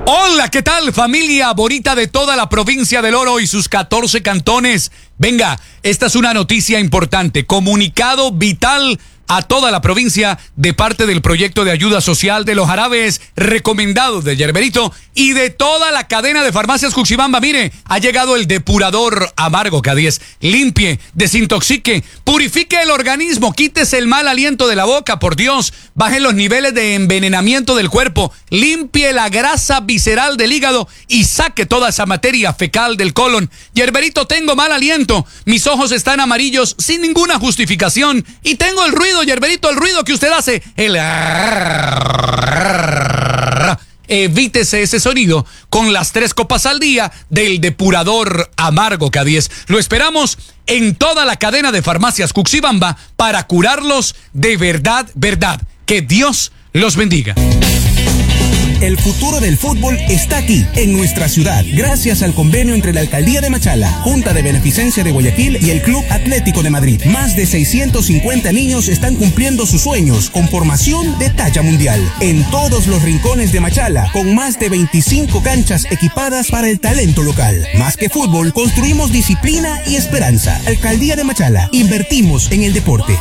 Hola, ¿qué tal, familia bonita de toda la provincia del Oro y sus 14 cantones? Venga, esta es una noticia importante, comunicado vital a toda la provincia de parte del proyecto de ayuda social de los jarabes recomendados de Yerberito y de toda la cadena de farmacias Cuxibamba. Mire, ha llegado el depurador amargo K10. Limpie, desintoxique, purifique el organismo, quítese el mal aliento de la boca, por Dios, baje los niveles de envenenamiento del cuerpo, limpie la grasa visceral del hígado y saque toda esa materia fecal del colon. Yerberito, tengo mal aliento, mis ojos están amarillos sin ninguna justificación y tengo el ruido, Yerberito, el ruido que usted hace, evítese ese sonido con las 3 copas al día del depurador amargo K10. Lo esperamos en toda la cadena de farmacias Cuxibamba para curarlos de verdad, verdad. Que Dios los bendiga. El futuro del fútbol está aquí, en nuestra ciudad, gracias al convenio entre la Alcaldía de Machala, Junta de Beneficencia de Guayaquil y el Club Atlético de Madrid. Más de 650 niños están cumpliendo sus sueños con formación de talla mundial. En todos los rincones de Machala, con más de 25 canchas equipadas para el talento local. Más que fútbol, construimos disciplina y esperanza. Alcaldía de Machala, invertimos en el deporte.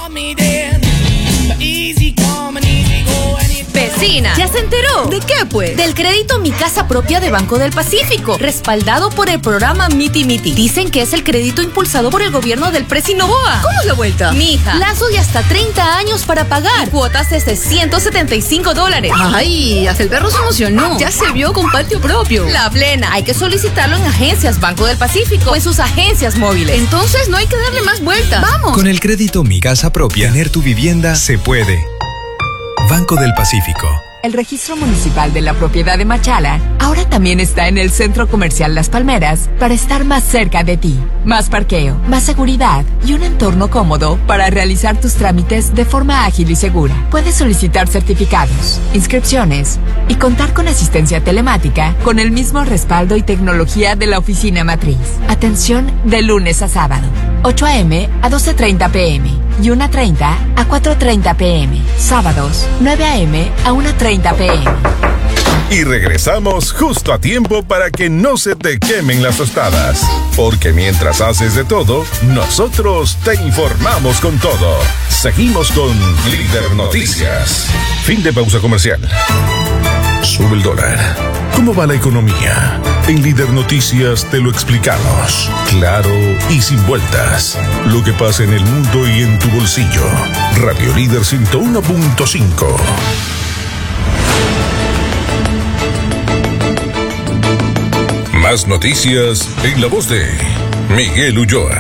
Vecina, ¿ya se enteró? ¿De qué, pues? Del crédito Mi Casa Propia de Banco del Pacífico, respaldado por el programa Miti Miti. Dicen que es el crédito impulsado por el gobierno del Presi Noboa. ¿Cómo es la vuelta? Mija, plazo de hasta 30 años para pagar, cuotas de $675. Ay, hasta el perro se emocionó. Ya se vio con patio propio. La plena, hay que solicitarlo en agencias Banco del Pacífico o en sus agencias móviles. Entonces no hay que darle más vueltas. ¡Vamos! Con el crédito Mi Casa Propia, tener tu vivienda se puede. Banco del Pacífico. El registro municipal de la propiedad de Machala ahora también está en el Centro Comercial Las Palmeras para estar más cerca de ti. Más parqueo, más seguridad y un entorno cómodo para realizar tus trámites de forma ágil y segura. Puedes solicitar certificados, inscripciones y contar con asistencia telemática con el mismo respaldo y tecnología de la oficina matriz. Atención de lunes a sábado, 8 a.m. a 12:30 p.m. y 1:30 a 4:30 p.m. Sábados, 9 a.m. a 1:30 p.m. Y regresamos justo a tiempo para que no se te quemen las tostadas. Porque mientras haces de todo, nosotros te informamos con todo. Seguimos con Líder Noticias. Fin de pausa comercial. Sube el dólar. ¿Cómo va la economía? En Líder Noticias te lo explicamos. Claro y sin vueltas. Lo que pasa en el mundo y en tu bolsillo. Radio Líder 101.5. Más noticias en la voz de Miguel Ulloa.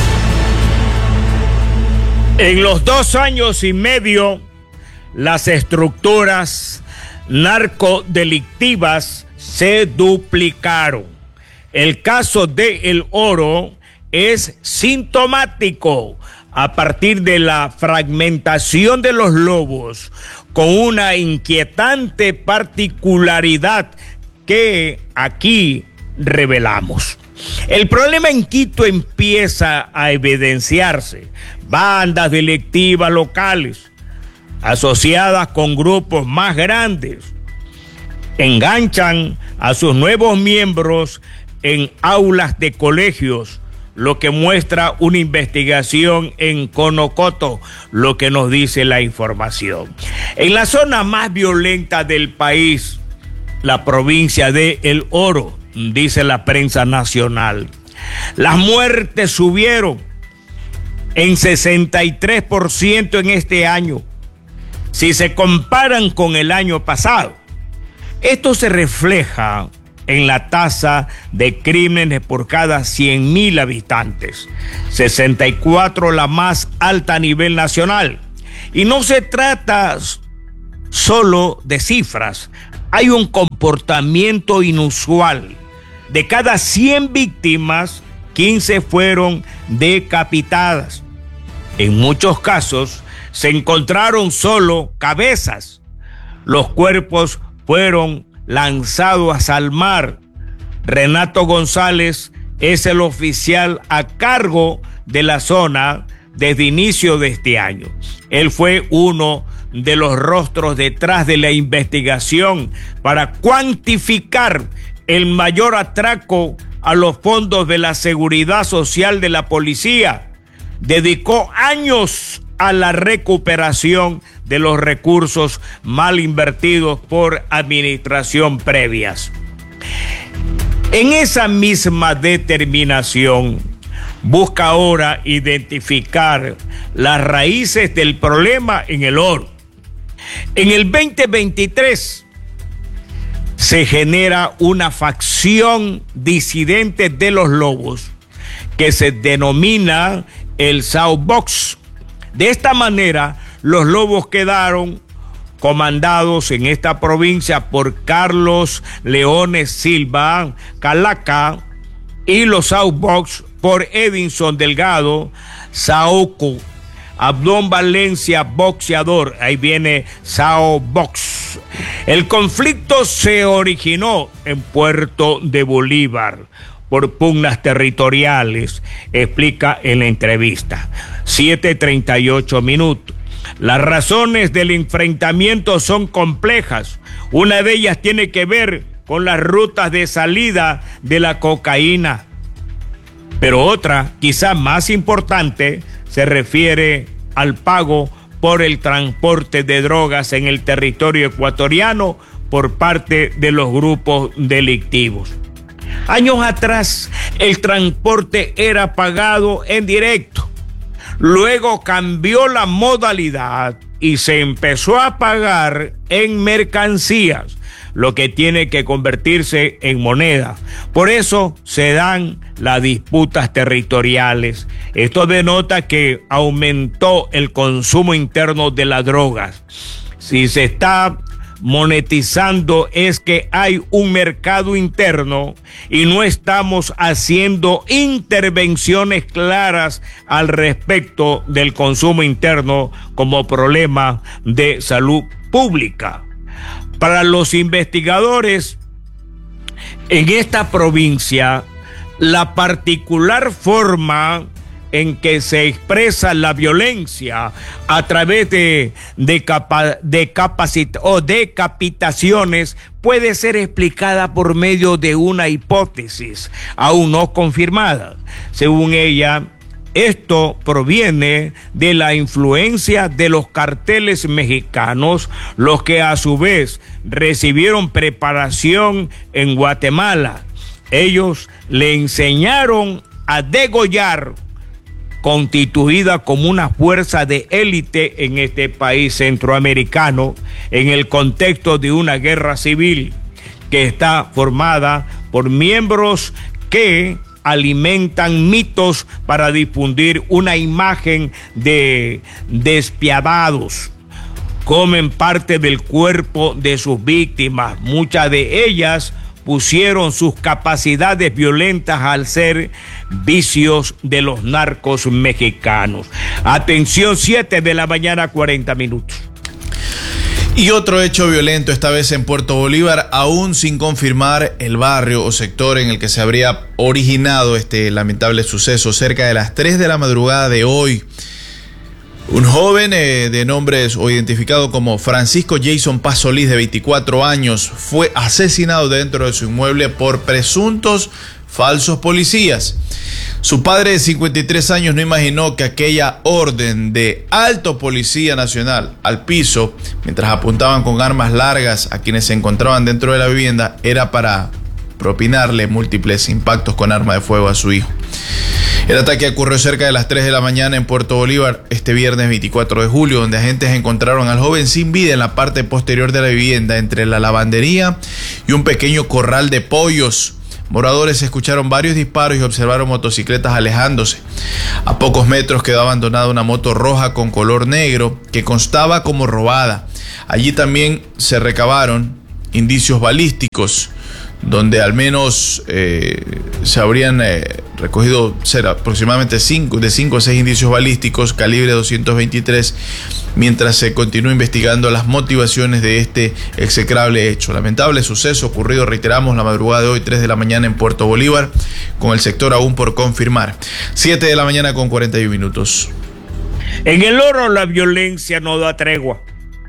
En los 2 años y medio, las estructuras narcodelictivas se duplicaron. El caso de El Oro es sintomático a partir de la fragmentación de los lobos, con una inquietante particularidad que aquí revelamos. El problema en Quito empieza a evidenciarse. Bandas delictivas locales asociadas con grupos más grandes enganchan a sus nuevos miembros en aulas de colegios, lo que muestra una investigación en Conocoto, lo que nos dice la información. En la zona más violenta del país, la provincia de El Oro, dice la prensa nacional, las muertes subieron en 63% en este año, si se comparan con el año pasado. Esto se refleja en la tasa de crímenes por cada 100.000 habitantes, 64 la más alta a nivel nacional. Y no se trata solo de cifras, hay un comportamiento inusual. De cada 100 víctimas, 15 fueron decapitadas. En muchos casos se encontraron solo cabezas. Los cuerpos fueron lanzados al mar. Renato González es el oficial a cargo de la zona desde inicio de este año. Él fue uno de los rostros detrás de la investigación para cuantificar el mayor atraco a los fondos de la seguridad social de la policía. Dedicó años a la recuperación de los recursos mal invertidos por administración previas. En esa misma determinación, busca ahora identificar las raíces del problema en el oro. En el 2023 se genera una facción disidente de los lobos que se denomina el South Box. De esta manera, los lobos quedaron comandados en esta provincia por Carlos Leones Silva Calaca y los South Box por Edinson Delgado Saoco, Abdón Valencia boxeador, ahí viene Sao Box. El conflicto se originó en Puerto de Bolívar por pugnas territoriales, explica en la entrevista. 7:38 minutos. Las razones del enfrentamiento son complejas. Una de ellas tiene que ver con las rutas de salida de la cocaína. Pero otra, quizá más importante, se refiere al pago por el transporte de drogas en el territorio ecuatoriano por parte de los grupos delictivos. Años atrás, el transporte era pagado en directo. Luego cambió la modalidad y se empezó a pagar en mercancías, lo que tiene que convertirse en moneda. Por eso se dan las disputas territoriales. Esto denota que aumentó el consumo interno de las drogas. Si se está monetizando es que hay un mercado interno y no estamos haciendo intervenciones claras al respecto del consumo interno como problema de salud pública. Para los investigadores en esta provincia, la particular forma en que se expresa la violencia a través de decapitaciones puede ser explicada por medio de una hipótesis aún no confirmada. Según ella, esto proviene de la influencia de los carteles mexicanos, los que a su vez recibieron preparación en Guatemala. Ellos le enseñaron a degollar, constituida como una fuerza de élite en este país centroamericano, en el contexto de una guerra civil que está formada por miembros que alimentan mitos para difundir una imagen de despiadados. Comen parte del cuerpo de sus víctimas. Muchas de ellas pusieron sus capacidades violentas al ser vicios de los narcos mexicanos. Atención, 7:40 a.m. Y otro hecho violento, esta vez en Puerto Bolívar, aún sin confirmar el barrio o sector en el que se habría originado este lamentable suceso. Cerca de las 3 de la madrugada de hoy, un joven de nombres o identificado como Francisco Jason Paz Solís, de 24 años, fue asesinado dentro de su inmueble por presuntos falsos policías. Su padre de 53 años no imaginó que aquella orden de alto policía nacional al piso, mientras apuntaban con armas largas a quienes se encontraban dentro de la vivienda, era para propinarle múltiples impactos con arma de fuego a su hijo. El ataque ocurrió cerca de las 3 de la mañana en Puerto Bolívar este viernes 24 de julio, donde agentes encontraron al joven sin vida en la parte posterior de la vivienda, entre la lavandería y un pequeño corral de pollos. Moradores escucharon varios disparos y observaron motocicletas alejándose. A pocos metros quedó abandonada una moto roja con color negro que constaba como robada. Allí también se recabaron indicios balísticos, donde al menos se habrían recogido aproximadamente 5 o 6 indicios balísticos calibre 223, mientras se continúa investigando las motivaciones de este execrable hecho. Lamentable suceso ocurrido, reiteramos, la madrugada de hoy, 3 de la mañana en Puerto Bolívar, con el sector aún por confirmar. 7:41 a.m. En el oro la violencia no da tregua.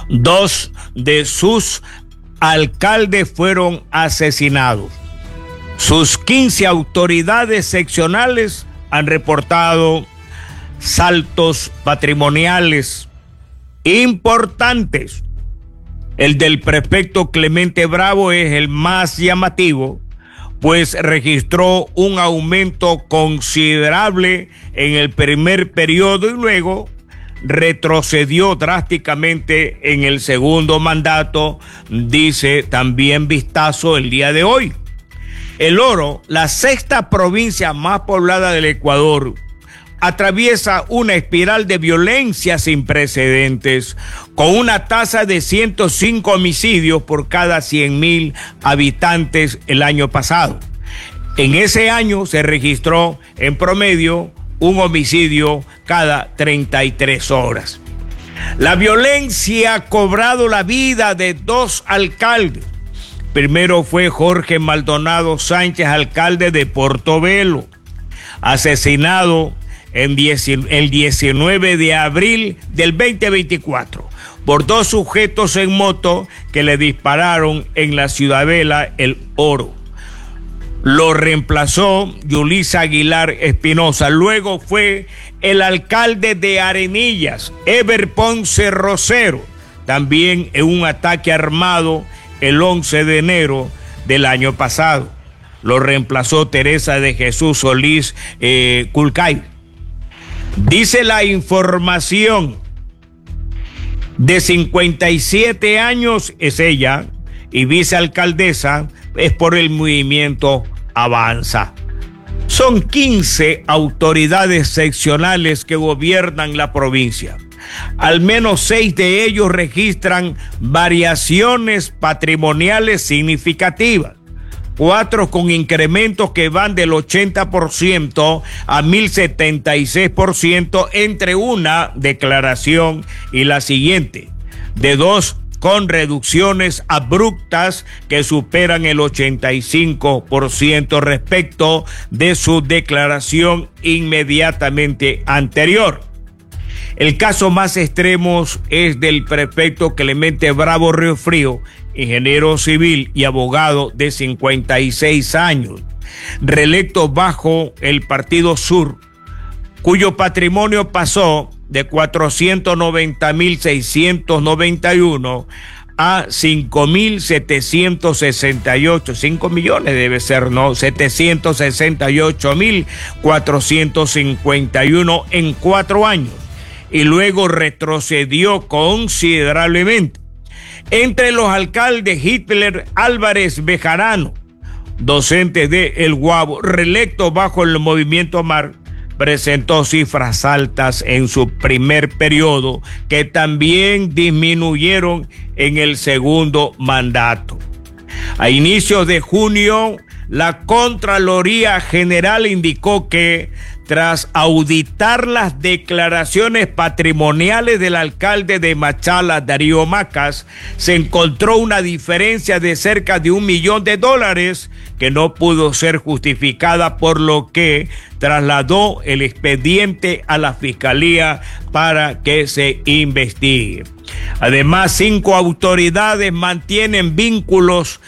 2 de sus alcaldes fueron asesinados. Sus 15 autoridades seccionales han reportado saltos patrimoniales importantes. El del prefecto Clemente Bravo es el más llamativo, pues registró un aumento considerable en el primer periodo y luego retrocedió drásticamente en el segundo mandato, dice también Vistazo el día de hoy. El Oro, la sexta provincia más poblada del Ecuador, atraviesa una espiral de violencia sin precedentes, con una tasa de 105 homicidios por cada 100.000 habitantes el año pasado. En ese año se registró en promedio un homicidio cada 33 horas. La violencia ha cobrado la vida de 2 alcaldes. Primero fue Jorge Maldonado Sánchez, alcalde de Portobelo, asesinado el 19 de abril del 2024 por 2 sujetos en moto que le dispararon en la ciudadela El Oro. Lo reemplazó Yulisa Aguilar Espinosa. Luego fue el alcalde de Arenillas, Ever Ponce Rosero, también en un ataque armado el 11 de enero del año pasado. Lo reemplazó Teresa de Jesús Solís Culcay. Dice la información, de 57 años es ella y vicealcaldesa es por el movimiento Avanza. Son 15 autoridades seccionales que gobiernan la provincia. Al menos 6 de ellos registran variaciones patrimoniales significativas. 4 con incrementos que van del 80% a 1.076% entre una declaración y la siguiente. De 2 con reducciones abruptas que superan el 85% respecto de su declaración inmediatamente anterior. El caso más extremo es del prefecto Clemente Bravo Riofrío, ingeniero civil y abogado de 56 años, reelecto bajo el Partido Sur, cuyo patrimonio pasó de 490.691 a 5.768, 5 millones debe ser, ¿no? 768.451 en 4 años, y luego retrocedió considerablemente. Entre los alcaldes, Hitler Álvarez Bejarano, docente de El Guabo, reelecto bajo el movimiento Mar, presentó cifras altas en su primer periodo que también disminuyeron en el segundo mandato. A inicios de junio, la Contraloría General indicó que tras auditar las declaraciones patrimoniales del alcalde de Machala, Darío Macas, se encontró una diferencia de cerca de $1 millón que no pudo ser justificada, por lo que trasladó el expediente a la Fiscalía para que se investigue. Además, 5 autoridades mantienen vínculos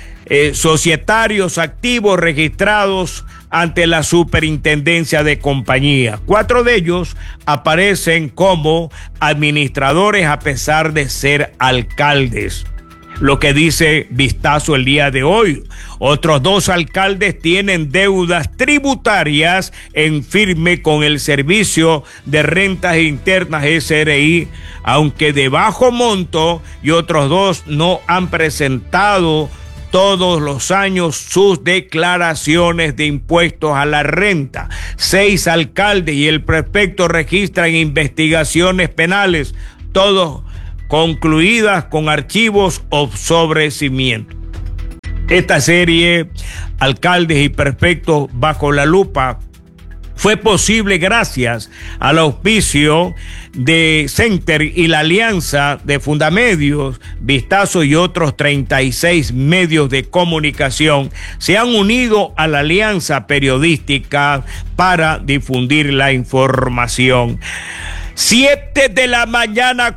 societarios activos registrados ante la Superintendencia de Compañía. 4 de ellos aparecen como administradores a pesar de ser alcaldes. Lo que dice Vistazo el día de hoy. Otros 2 alcaldes tienen deudas tributarias en firme con el Servicio de Rentas Internas SRI, aunque de bajo monto, y otros 2 no han presentado todos los años sus declaraciones de impuestos a la renta. 6 alcaldes y el prefecto registran investigaciones penales, todos concluidas con archivos o sobrecimiento. Esta serie, alcaldes y prefectos bajo la lupa, fue posible gracias al auspicio de Center y la alianza de Fundamedios. Vistazo y otros 36 medios de comunicación se han unido a la alianza periodística para difundir la información. 7 de la mañana,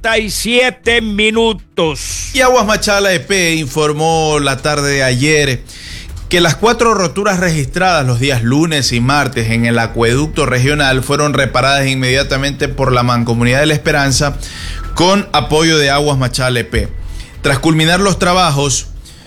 47 minutos. Y Aguas Machala EP informó la tarde de ayer que las 4 roturas registradas los días lunes y martes en el acueducto regional fueron reparadas inmediatamente por la Mancomunidad de la Esperanza con apoyo de Aguas Machala EP. Tras culminar los trabajos,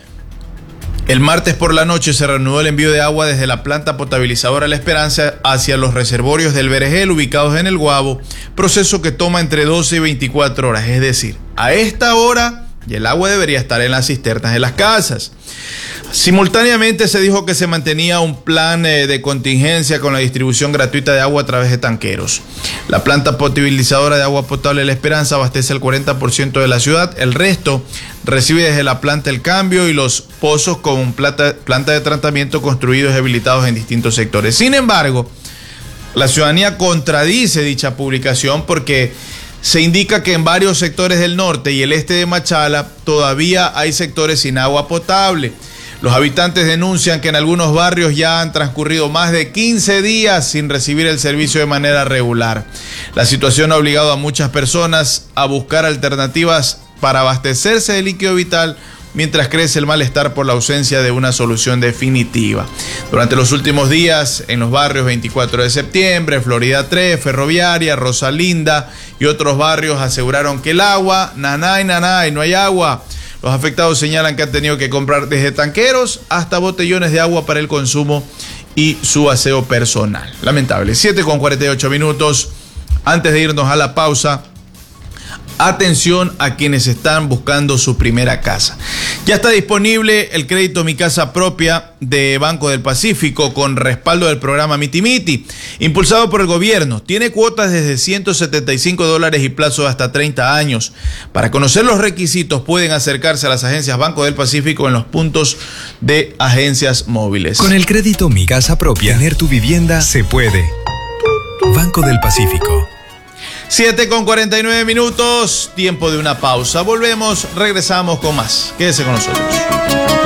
el martes por la noche se reanudó el envío de agua desde la planta potabilizadora La Esperanza hacia los reservorios del Vergel ubicados en el Guabo, proceso que toma entre 12 y 24 horas, es decir, a esta hora y el agua debería estar en las cisternas de las casas. Simultáneamente se dijo que se mantenía un plan de contingencia con la distribución gratuita de agua a través de tanqueros. La planta potabilizadora de agua potable La Esperanza abastece el 40% de la ciudad, el resto recibe desde la planta El Cambio y los pozos con planta de tratamiento construidos y habilitados en distintos sectores. Sin embargo, la ciudadanía contradice dicha publicación porque se indica que en varios sectores del norte y el este de Machala todavía hay sectores sin agua potable. Los habitantes denuncian que en algunos barrios ya han transcurrido más de 15 días sin recibir el servicio de manera regular. La situación ha obligado a muchas personas a buscar alternativas para abastecerse de líquido vital, mientras crece el malestar por la ausencia de una solución definitiva. Durante los últimos días, en los barrios 24 de septiembre, Florida 3, Ferroviaria, Rosalinda y otros barrios aseguraron que el agua, nanay, no hay agua. Los afectados señalan que han tenido que comprar desde tanqueros hasta botellones de agua para el consumo y su aseo personal. Lamentable. 7:48 minutos. Antes de irnos a la pausa, atención a quienes están buscando su primera casa. Ya está disponible el crédito Mi Casa Propia de Banco del Pacífico con respaldo del programa Miti Miti, impulsado por el gobierno. Tiene cuotas desde $175 y plazo de hasta 30 años. Para conocer los requisitos pueden acercarse a las agencias Banco del Pacífico en los puntos de agencias móviles. Con el crédito Mi Casa Propia, tener tu vivienda se puede. Banco del Pacífico. 7:49 minutos, tiempo de una pausa. Volvemos, regresamos con más. Quédese con nosotros.